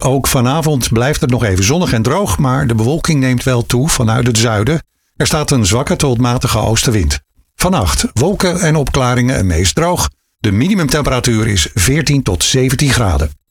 Ook vanavond blijft het nog even zonnig en droog, maar de bewolking neemt wel toe vanuit het zuiden. Er staat een zwakke tot matige oostenwind. Vannacht wolken en opklaringen en meest droog. De minimumtemperatuur is 14 tot 17 graden.